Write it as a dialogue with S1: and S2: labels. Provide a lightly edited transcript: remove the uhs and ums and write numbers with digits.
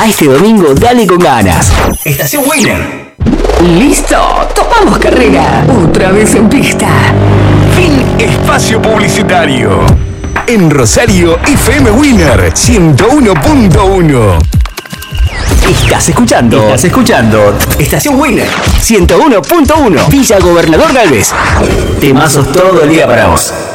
S1: este domingo dale con ganas. Estación Winner.
S2: Listo, tomamos carrera. Otra vez en pista.
S3: Fin espacio publicitario. En Rosario, FM Winner 101.1.
S1: Estás escuchando Estación Winner 101.1 Villa Gobernador Galvez. Temazos todo el día para vos.